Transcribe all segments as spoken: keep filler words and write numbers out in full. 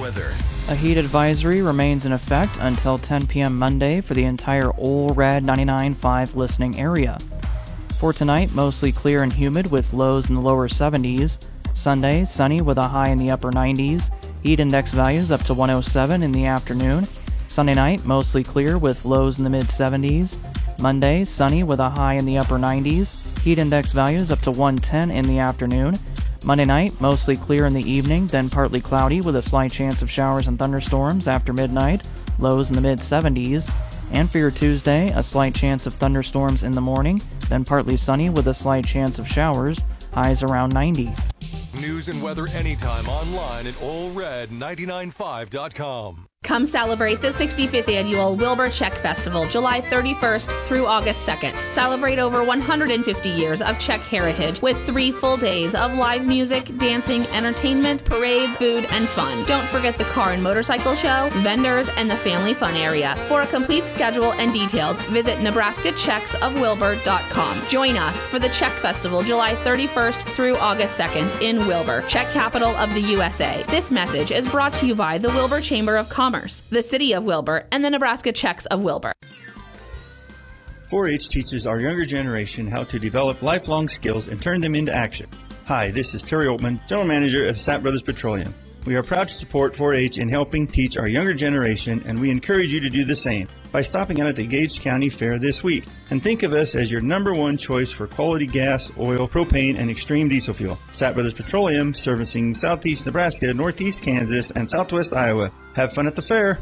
weather. A heat advisory remains in effect until ten p.m. Monday for the entire Ole Red ninety-nine point five listening area. For tonight, mostly clear and humid with lows in the lower seventies. Sunday, sunny with a high in the upper nineties. Heat index values up to one oh seven in the afternoon. Sunday night, mostly clear with lows in the mid seventies. Monday, sunny with a high in the upper nineties. Heat index values up to one ten in the afternoon. Monday night, mostly clear in the evening, then partly cloudy with a slight chance of showers and thunderstorms after midnight, lows in the mid seventies. And for your Tuesday, a slight chance of thunderstorms in the morning, then partly sunny with a slight chance of showers, highs around ninety. News and weather anytime online at ole red nine nine five dot com. Come celebrate the sixty-fifth annual Wilbur Czech Festival, July thirty-first through August second. Celebrate over one hundred fifty years of Czech heritage with three full days of live music, dancing, entertainment, parades, food, and fun. Don't forget the car and motorcycle show, vendors, and the family fun area. For a complete schedule and details, visit nebraska czechs of wilbur dot com. Join us for the Czech Festival, July thirty-first through August second in Wilbur, Czech capital of the U S A. This message is brought to you by the Wilbur Chamber of Commerce, the City of Wilbur, and the Nebraska Czechs of Wilbur. four H teaches our younger generation how to develop lifelong skills and turn them into action. Hi, this is Terry Oatman, General Manager of Sapp Brothers Petroleum. We are proud to support four H in helping teach our younger generation, and we encourage you to do the same by stopping out at the Gage County Fair this week. And think of us as your number one choice for quality gas, oil, propane, and extreme diesel fuel. Sapp Brothers Petroleum, servicing southeast Nebraska, northeast Kansas, and southwest Iowa. Have fun at the fair.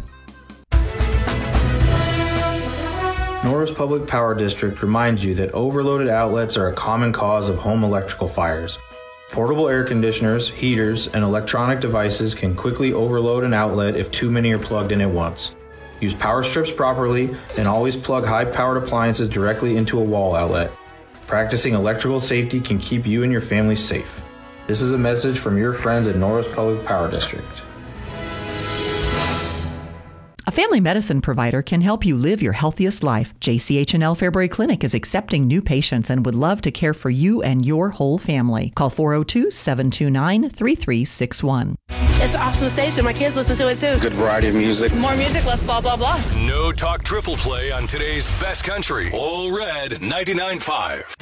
Norris Public Power District reminds you that overloaded outlets are a common cause of home electrical fires. Portable air conditioners, heaters, and electronic devices can quickly overload an outlet if too many are plugged in at once. Use power strips properly and always plug high-powered appliances directly into a wall outlet. Practicing electrical safety can keep you and your family safe. This is a message from your friends at Norris Public Power District. A family medicine provider can help you live your healthiest life. J C H and L Fairbury Clinic is accepting new patients and would love to care for you and your whole family. Call four oh two, seven two nine, three three six one. It's an awesome station. My kids listen to it too. Good variety of music. More music, less blah, blah, blah. No talk triple play on today's best country. Ole Red ninety-nine point five.